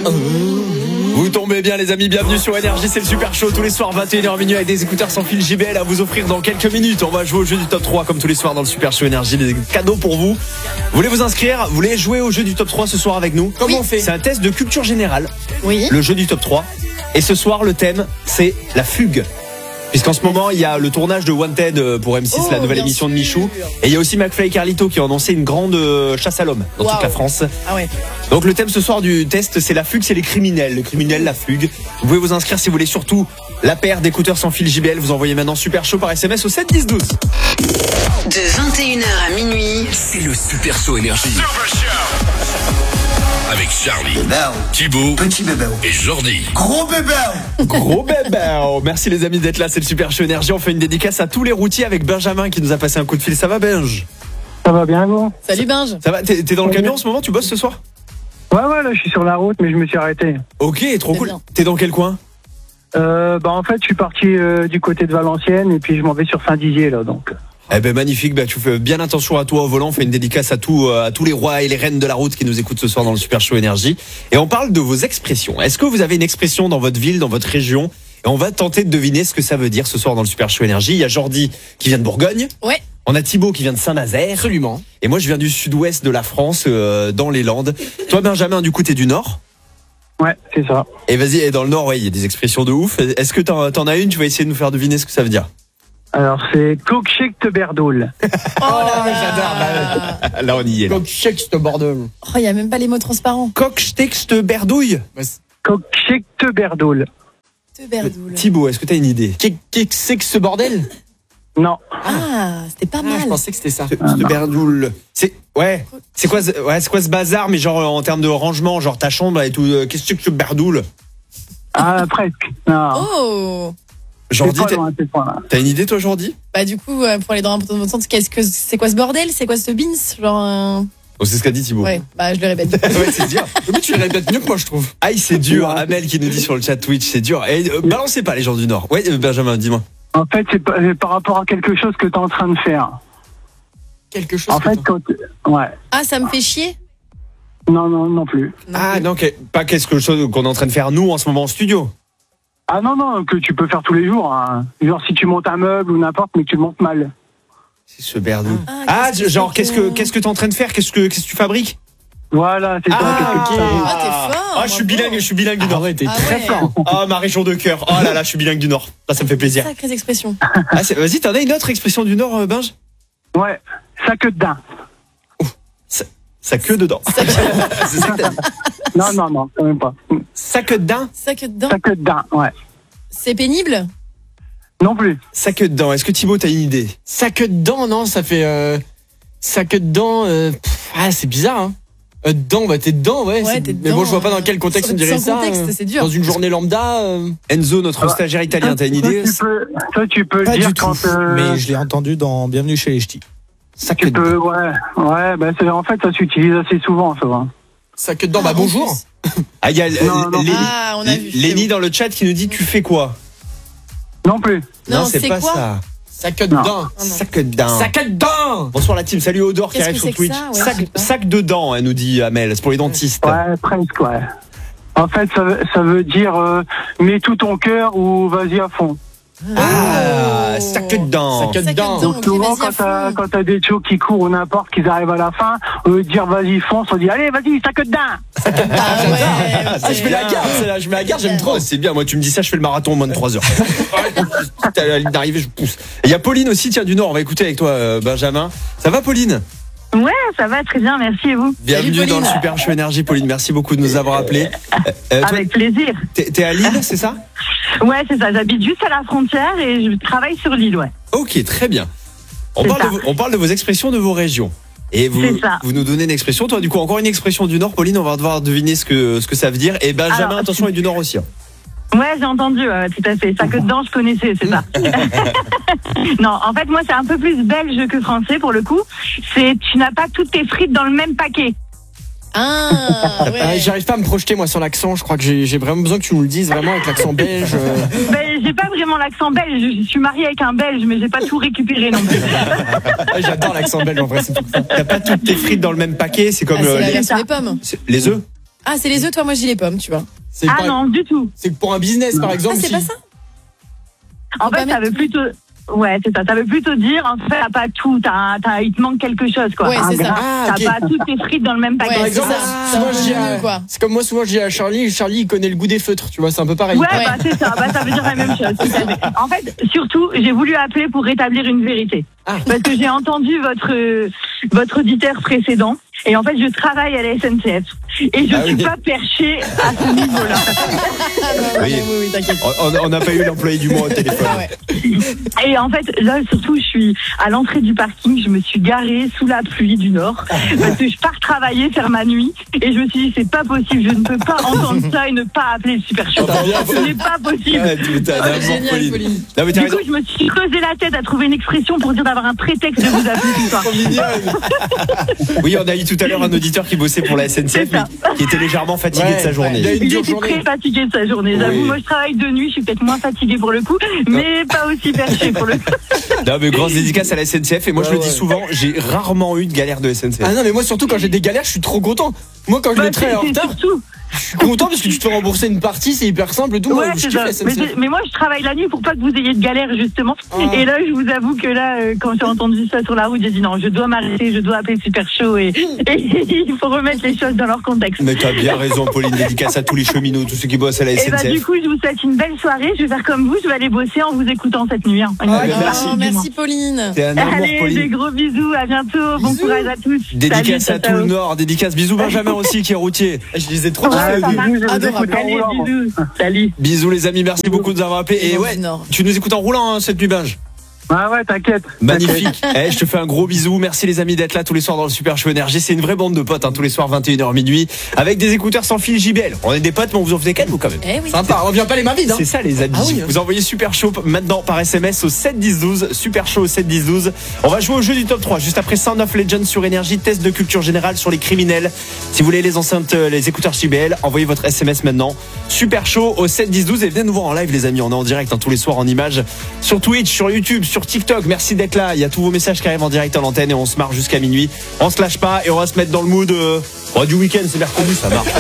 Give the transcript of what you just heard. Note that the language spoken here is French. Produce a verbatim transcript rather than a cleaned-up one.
Vous tombez bien les amis, bienvenue sur Énergie, c'est le Super Show tous les soirs vingt et une heures minuit avec des écouteurs sans fil J B L à vous offrir dans quelques minutes. On va jouer au jeu du top trois comme tous les soirs dans le Super Show Énergie, des cadeaux pour vous. Vous voulez vous inscrire, vous voulez jouer au jeu du top trois ce soir avec nous? Comment on fait? C'est un test de culture générale. Oui. Le jeu du top trois. Et ce soir le thème c'est la fugue. Puisqu'en ce moment, il y a le tournage de Wanted pour M six, oh, la nouvelle émission de Michou. Et il y a aussi McFly et Carlito qui ont annoncé une grande chasse à l'homme dans wow. toute la France. Ah ouais. Donc le thème ce soir du test, c'est la fugue, c'est les criminels. Les criminels, la fugue. Vous pouvez vous inscrire si vous voulez, surtout la paire d'écouteurs sans fil J B L. Vous envoyez maintenant Super Show par S M S au sept dix douze. De vingt et une heures à minuit, c'est le Super Show Énergie. Super Show avec Charlie, Bébert, Thibaut, Petit Bébert et Jordi. Gros Bébert. Gros Bébert. Merci les amis d'être là, c'est le Super Show Énergie. On fait une dédicace à tous les routiers avec Benjamin qui nous a passé un coup de fil. Ça va Benj? Ça va bien vous? Salut Benj. Ça va, t'es, t'es dans le camion en ce moment? Tu bosses ce soir? Ouais ouais, là je suis sur la route mais je me suis arrêté. Ok, trop c'est cool. Bien. T'es dans quel coin? Euh, bah en fait je suis parti euh, du côté de Valenciennes et puis je m'en vais sur Saint-Dizier là donc. Eh ben magnifique, bah tu fais bien attention à toi au volant, on fait une dédicace à tous à tous les rois et les reines de la route qui nous écoutent ce soir dans le Super Show Énergie. Et on parle de vos expressions. Est-ce que vous avez une expression dans votre ville, dans votre région? Et on va tenter de deviner ce que ça veut dire ce soir dans le Super Show Énergie. Il y a Jordi qui vient de Bourgogne. Ouais. On a Thibaut qui vient de Saint-Nazaire. Absolument. Et moi je viens du sud-ouest de la France, euh, dans les Landes. Toi Benjamin, du coup t'es du nord? Ouais, c'est ça. Et vas-y, et dans le nord, ouais, il y a des expressions de ouf. Est-ce que t'en, t'en as une? Tu vas essayer de nous faire deviner ce que ça veut dire. Alors c'est Coq-Checte Berdoul. Oh là là. J'adore. Là on y est. Coq-Checte Bordeaux. Oh, il y a même pas les mots transparents. Coq-Checte Berdouille. Coq-Checte Berdoul. Te berdoule. Thibaut, est-ce que t'as une idée? Qu'est-ce que c'est que ce bordel? Non. Ah, c'était pas mal. Ah, je pensais que c'était ça. Ah, de Berdoul. C'est ouais. C'est quoi ce, ouais, c'est quoi ce bazar mais genre en termes de rangement, genre ta chambre et tout, euh, qu'est-ce que tu Berdoul? Ah presque. Non. Oh. Jordi, t'as, loin, t'as une idée toi Jordi? Bah du coup, pour aller dans un peu dans votre sens, qu'est-ce que c'est quoi ce bordel? C'est quoi ce beans? Genre euh... Oh, c'est ce qu'a dit Thibaut. Ouais, bah je le répète. Ouais, c'est dur. Mais tu le répètes mieux que moi, je trouve. Aïe, c'est dur. Amel qui nous dit sur le chat Twitch, c'est dur. Et euh, balancez pas les gens du Nord. Ouais, euh, Benjamin, dis-moi. En fait, c'est par, c'est par rapport à quelque chose que t'es en train de faire. Quelque chose. En fait, quand ouais. Ah, ça me fait chier? Non, non, non plus. Non ah plus. non, que, pas quelque chose qu'on est en train de faire nous en ce moment en studio. Ah non, non, que tu peux faire tous les jours. Hein. Genre si tu montes un meuble ou n'importe, mais que tu le montes mal. C'est ce Berdoul. Ah, Ah, qu'est-ce que genre c'est qu'est-ce que- que qu'est-ce que t'es en train de faire? Qu'est-ce que qu'est-ce que tu fabriques? Voilà, c'est ça. Ah, Qu'est-ce que tu fais Ah, t'es fort, Ah, je suis bravo. bilingue, je suis bilingue du Ah Nord. ouais, t'es Ah très ouais. fort. Ah, ma région de cœur. Oh là là, je suis bilingue du Nord. Ça, ça me fait plaisir. Sacrée expression. Ah, c'est, vas-y, t'en as une autre expression du Nord, euh, Binge? Ouais, ça que dedans. Ça, ça queue dedans. Ça que, C'est ça que t'as dit. Non, non, non, quand même pas. Ça queue dedans. ça que dedans. Ça que dedans, ouais. C'est pénible? Non plus. Ça queue dedans. Est-ce que Thibaut t'as une idée? Ça que dedans, non, ça fait. Euh, ça que dedans. Euh, pff, ah, c'est bizarre, hein. Euh, dedans, bah t'es dedans, ouais. Ouais, c'est- t'es mais dedans, bon, je vois pas euh, dans quel contexte sans- on dirait sans ça. contexte, euh, c'est dur. Dans une journée lambda. Euh... Enzo, notre Ah. stagiaire italien, t'as une idée? Tu peux, toi, tu peux Pas dire du tout, quand. euh, mais je l'ai entendu dans Bienvenue chez les Ch'tis. Ça queue Tu dedans. peux, ouais, ouais, bah c'est, en fait, ça s'utilise assez souvent, ça va. Ça que dedans, Ah, bah en bonjour. plus. Ah, il y a Non, non. Léni, Ah, on a vu. Léni dans le chat qui nous dit tu fais quoi? Non plus. Non, c'est, c'est pas quoi? ça. Ça que Non. dedans. Ah, non. Ça queue dedans. Ça que dedans. Bonsoir la team, salut Odor qui Qu'est-ce arrive que sur c'est que Twitch. ça? Ouais, sac, je sais pas. sac de dents, elle nous dit Amel, c'est pour les dentistes. Ouais, presque, ouais. En fait, ça, veut- ça veut dire euh, mets tout ton cœur ou vas-y à fond. Ah, Oh. sac de dents. Ça que Ça que dedans. dedans. Donc ok, souvent, vas-y à quand t'as, fond. quand t'as des chos qui courent ou n'importe, qu'ils arrivent à la fin, au lieu de dire vas-y fonce, on dit allez vas-y, ça que dedans. Ah ouais, Ah, ok. je mets la garde, celle-là, je mets la garde, j'aime trop. C'est bien, moi tu me dis ça, je fais le marathon en moins de trois heures. T'as la ligne d'arrivée, je pousse. Et il y a Pauline aussi, tiens, du Nord, on va écouter avec toi, euh, Benjamin. Ça va Pauline? Ouais, ça va très bien, merci et vous? Bienvenue Pauline. dans le Super Show Énergie, Pauline, merci beaucoup de nous avoir appelés. Euh, euh, toi, Avec plaisir. t'es, t'es à Lille, c'est ça? Ouais, c'est ça, j'habite juste à la frontière et je travaille sur l'île, ouais. Ok, très bien. On C'est parle, de ça. vos, on parle de vos expressions de vos régions. Et vous, C'est ça. vous nous donnez une expression. Toi, du coup, encore une expression du Nord, Pauline, on va devoir deviner ce que, ce que ça veut dire. Et Benjamin, Alors, attention, est du Nord aussi. hein. Ouais, j'ai entendu, ouais, tout à fait. Ça que dedans, je connaissais, c'est ça. Non, en fait, moi, c'est un peu plus belge que français pour le coup. C'est tu n'as pas toutes tes frites dans le même paquet. Ah, Euh, ouais. J'arrive pas à me projeter moi sur l'accent. Je crois que j'ai j'ai vraiment besoin que tu nous le dises vraiment avec l'accent belge. euh. Ben, j'ai pas vraiment l'accent belge. Je suis mariée avec un belge, mais j'ai pas tout récupéré non plus. Ah, J'adore l'accent belge en vrai. C'est tout. T'as pas toutes tes frites dans le même paquet. C'est comme Ah, c'est euh, la les, version des pommes. c'est- les œufs. Ah, c'est les œufs, toi, moi, j'ai les pommes, tu vois. C'est Ah pas- non, du tout. C'est que pour un business, par Ah, exemple. c'est si- pas ça? En Faut pas fait, ça mettre- veut plutôt. Ouais, c'est ça. Ça veut plutôt dire, en fait, t'as pas tout. T'as, t'as, il te manque quelque chose, quoi. Ouais, Un c'est ça. grain. Ah, T'as ok. pas toutes tes frites dans le même Ouais, paquet. Par c'est exemple, ça. C'est souvent un je peu dis à- mieux, quoi. c'est comme moi, souvent je dis à Charlie, Charlie il connaît le goût des feutres, tu vois, c'est un peu pareil. Ouais, Ouais. bah c'est ça, bah ça veut dire la même chose. tout à fait. En fait, surtout, j'ai voulu appeler pour rétablir une vérité. Ah. Parce que j'ai entendu votre euh, votre auditeur précédent. Et en fait, je travaille à la S N C F. Et je Ah suis oui. pas perchée à ce niveau-là. Ah, non, Oui. non, oui, oui, t'inquiète. On on n'a pas eu l'employé du mois au téléphone. Ah ouais. Et en fait, là, surtout, je suis à l'entrée du parking. Je me suis garée sous la pluie du Nord. Parce que je pars travailler, faire ma nuit. Et je me suis dit, c'est pas possible. Je ne peux pas entendre ça et ne pas appeler le super show. T'as bien Ce n'est pas possible. Ah, tu- t'as un amour, Génial, Pauline. Pauline. Non, mais t'as Du raison. coup, je me suis creusé la tête à trouver une expression pour dire d'avoir un prétexte de vous appeler ce soir. Trop mignonne. Oui, on a eu tout à l'heure un auditeur qui bossait pour la S N C F, C'est ça. mais qui était légèrement fatigué Ouais, de sa ouais. journée. Il a eu une Il dure était journée. très fatigué de sa journée. J'avoue, Oui. moi je travaille de nuit, je suis peut-être moins fatiguée pour le coup, mais pas aussi perché pour le coup. Non, mais grosse dédicace à la S N C F. Et moi, je Ouais, le dis ouais. souvent, j'ai rarement eu de galère de S N C F. Ah non, mais moi surtout quand j'ai des galères, je suis trop content. Moi quand je Bah, le train est en c'est- retard, surtout. je suis content parce que tu te fais rembourser une partie, c'est hyper simple et tout. Moi, Ouais, je c'est kiffe ça. la S N Mais, C F. c'est- mais moi je travaille la nuit pour pas que vous ayez de galère justement. Ah. Et là, je vous avoue que là, euh, quand j'ai entendu ça sur la route, j'ai dit non, je dois m'arrêter, je dois appeler le super show et, et il faut remettre les choses dans leur contexte. Mais t'as bien raison, Pauline. Dédicace à tous les cheminots, tous ceux qui bossent à la Et bah du S N C F. coup, je vous souhaite une belle soirée. Je vais faire comme vous, je vais aller bosser en vous écoutant cette nuit. Hein. Une Ah, belle bah, merci. soirée, Oh, du moins. merci, Pauline. T'es un amour, Allez, des Pauline. gros bisous, à bientôt, bon Bisous. courage à tous. Dédicace Salut, à tout le ciao. Nord. Dédicace. Bisous, Benjamin aussi, qui est routier. Je les ai trop Ouais, kiffés. ça bisous, va. je vous Adorable. écoute en Allez, roulant. bisous. Salut. Bisous, les amis. Merci beaucoup de nous avoir appelés. Et Nord ouais, du Nord. tu nous écoutes en roulant, hein, cette nuit, Benj. Ah ouais, t'inquiète. Magnifique. Eh, je te fais un gros bisou. Merci les amis d'être là tous les soirs dans le Super Show Énergie. C'est une vraie bande de potes, hein, tous les soirs vingt et une heures minuit, avec des écouteurs sans fil J B L. On est des potes, mais on vous en fait des quatre, vous quand même. Eh oui. Sympa, revient pas les mains vides. Hein. C'est ça les amis. Ah oui, hein. Vous envoyez Super Show maintenant par S M S au sept dix douze. Super Show au sept dix douze. On va jouer au jeu du top trois juste après Sound of Legends sur Énergie, test de culture générale sur les criminels. Si vous voulez les enceintes, euh, les écouteurs J B L, envoyez votre S M S maintenant. Super Show au sept dix douze et venez nous voir en live les amis. On est en direct hein, tous les soirs en images sur Twitch, sur YouTube, sur TikTok. Merci d'être là. Il y a tous vos messages qui arrivent en direct à l'antenne et on se marre jusqu'à minuit. On se lâche pas et on va se mettre dans le mood euh, oh, du week-end. C'est mercredi, ça marche.